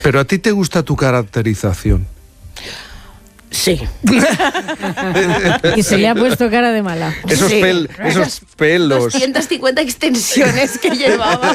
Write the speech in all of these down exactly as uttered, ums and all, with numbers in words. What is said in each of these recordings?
Pero a ti te gusta tu caracterización. Sí. Y se le ha puesto cara de mala. Esos, Sí. pel, esos pelos. doscientas cincuenta extensiones que llevaba.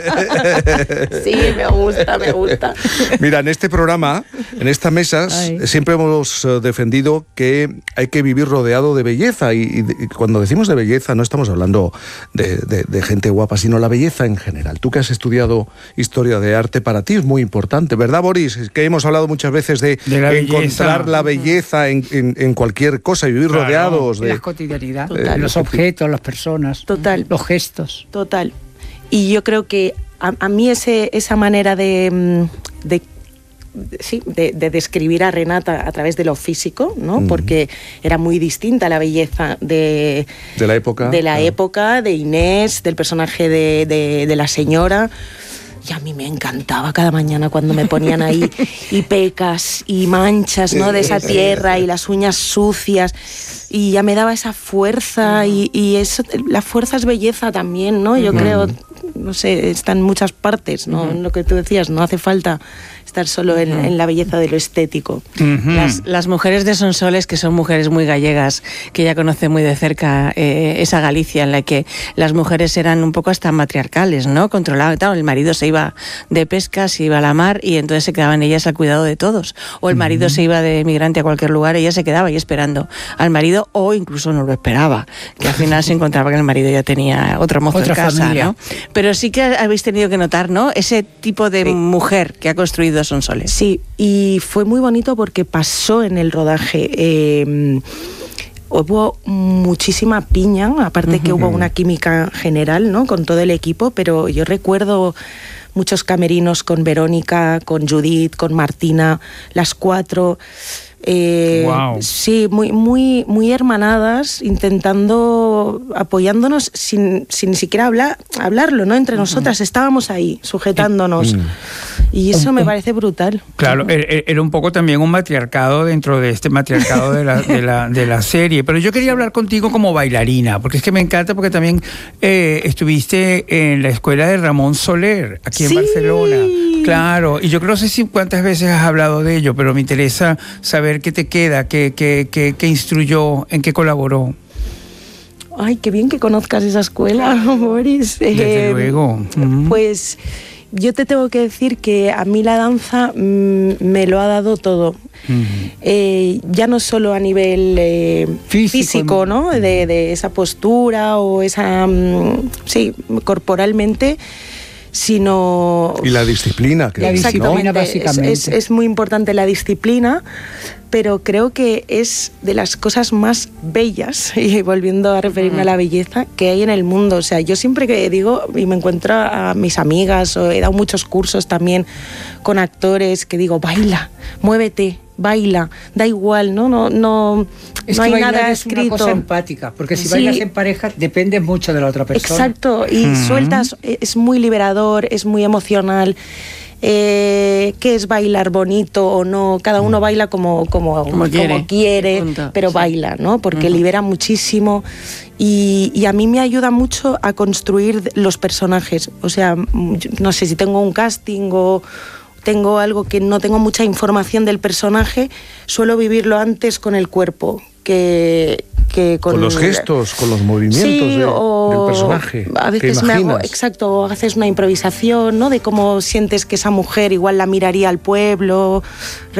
Sí, me gusta, me gusta. Mira, en este programa, en esta mesa, Ay. siempre hemos eh, defendido que hay que vivir rodeado de belleza. Y, y, de- y cuando decimos de belleza, no estamos hablando de, de- de gente guapa, sino la belleza en general. Tú que has estudiado historia de arte, para ti es muy importante, ¿verdad, Boris? Es que hemos hablado muchas veces de, De la encontrar belleza. la belleza en, en- en cualquier cosa y vivir Claro, rodeados de de... la cotidianidad, Total. los objetos, las personas, Total. los gestos. Total. Y yo creo que a, a mí ese, esa manera de, mm, de, de- sí, de, de describir a Renata a través de lo físico, ¿no? Mm. Porque era muy distinta la belleza de, De la época. de la claro. época, de Inés, del personaje de, de, de la señora. Y a mí me encantaba cada mañana cuando me ponían ahí y pecas y manchas, ¿no? De esa tierra y las uñas sucias. Y ya me daba esa fuerza y, y eso, la fuerza es belleza también, ¿no? Yo creo, no sé, está en muchas partes, ¿no? Lo que tú decías, no hace falta estar solo en, en la belleza de lo estético. Ujú. Las, las mujeres de Sonsoles, que son mujeres muy gallegas, que ya conoce muy de cerca eh, esa Galicia en la que las mujeres eran un poco hasta matriarcales, ¿no? Controlaban, claro, el marido se iba de pesca, se iba a la mar y entonces se quedaban ellas al cuidado de todos. O el marido se iba de migrante a cualquier lugar, ella se quedaba ahí esperando al marido o incluso no lo esperaba, que al final se encontraba que el marido ya tenía otro mozo Otra en casa, familia. ¿no? Pero sí que habéis tenido que notar, ¿no? Ese tipo de Sí. mujer que ha construido Sonsoles. Sí, y fue muy bonito porque pasó en el rodaje. eh, hubo muchísima piña, aparte que hubo una química general, ¿no? Con todo el equipo, pero yo recuerdo muchos camerinos con Verónica, con Judith, con Martina, las cuatro. Eh, Guau. Sí, muy, muy, muy hermanadas, intentando, apoyándonos sin, sin ni siquiera hablar, hablarlo, ¿no? Entre nosotras, estábamos ahí, sujetándonos. Y eso me parece brutal. Claro, er- era un poco también un matriarcado dentro de este matriarcado de la, de la, de la serie. Pero yo quería hablar contigo como bailarina, porque es que me encanta, porque también eh, estuviste en la escuela de Ramón Soler, aquí en Sí. Barcelona. Claro, y yo creo, no sé si cuántas veces has hablado de ello, pero me interesa saber qué te queda, qué, qué, qué, qué instruyó, en qué colaboró. Ay, qué bien que conozcas esa escuela, Boris. Desde Eh, luego. Ujú. Pues yo te tengo que decir que a mí la danza mm, me lo ha dado todo. Ujú. Eh, ya no solo a nivel eh, Físico, físico, ¿no? De, de esa postura o esa... mm, sí, corporalmente, sino... Y la disciplina. Que La es, ¿no? disciplina. Exactamente. Es, básicamente. es- es muy importante la disciplina, pero creo que es de las cosas más bellas, y volviendo a referirme a la belleza, que hay en el mundo. O sea, yo siempre que digo, y me encuentro a mis amigas, o he dado muchos cursos también con actores, que digo, baila, muévete, baila, da igual, ¿no? No, no, Es no que hay bailar nada es escrito. una cosa empática, porque si Sí. bailas en pareja dependes mucho de la otra persona. Exacto, y Ujú. sueltas, es muy liberador, es muy emocional. Eh, ¿Qué es bailar bonito o no? Cada uno baila como, como, Como quiere. quiere, Punto. pero Sí. baila, ¿no? Porque Ujú. libera muchísimo y, y a mí me ayuda mucho a construir los personajes. O sea, mm, yo no sé si tengo un casting o tengo algo que no tengo mucha información del personaje, suelo vivirlo antes con el cuerpo que, que con, Con los gestos, con los movimientos Sí, de- o del personaje. a que veces me hago, imaginas. exacto, o haces una improvisación, ¿no? De cómo sientes que esa mujer igual la miraría al pueblo.